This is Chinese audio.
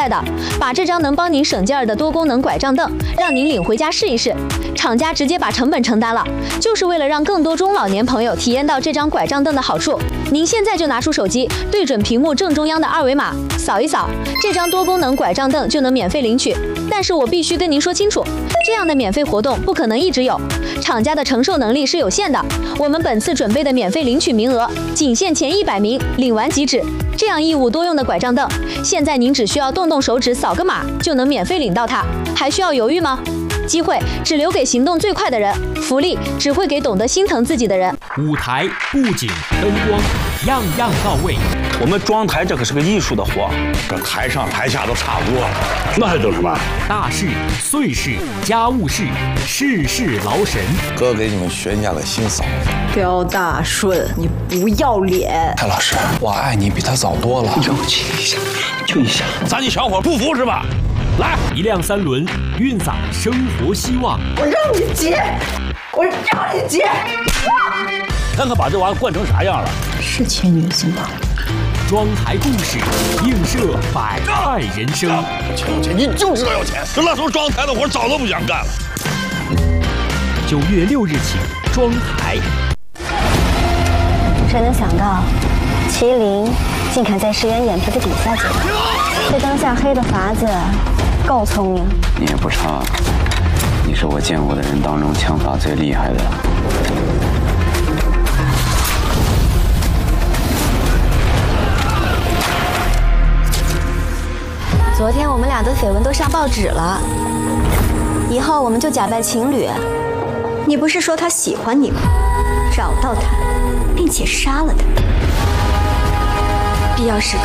快的，把这张能帮您省劲儿的多功能拐杖凳，让您领回家试一试。厂家直接把成本承担了，就是为了让更多中老年朋友体验到这张拐杖凳的好处。您现在就拿出手机，对准屏幕正中央的二维码，扫一扫，这张多功能拐杖凳就能免费领取。但是我必须跟您说清楚，这样的免费活动不可能一直有，厂家的承受能力是有限的。我们本次准备的免费领取名额仅限前100名，领完即止。这样一物多用的拐杖凳，现在您只需要动动手指扫个码就能免费领到它，还需要犹豫吗？机会只留给行动最快的人，福利只会给懂得心疼自己的人。 舞台、布景、灯光，样样到位。 我们装台这可是个艺术的活， 这台上台下都差不多，那还等什么？ 大事、碎事、家务事，事事劳神。 哥给你们选下了新嫂子刁大顺，你不要脸！ 蔡老师，我爱你比他早多了。 让我亲一下，就一下。 咱你小伙不服是吧？来， 一辆3轮，运载生活希望。 我让你结，我让你结！ 看看把这玩意儿惯成啥样了？ 是签女子吗？ 装台故事，映射百态人生。 有钱你就知道要钱，这那时候装台的活早都不想干了。 9月6日起，装台。 谁能想到，麒麟竟敢在石原眼皮的底下解套？这灯下黑的法子够聪明。 你也不差，你是我见过的人当中枪法最厉害的。 昨天我们俩的绯闻都上报纸了，以后我们就假扮情侣。 你不是说他喜欢你吗？找到他，并且杀了他，必要时刻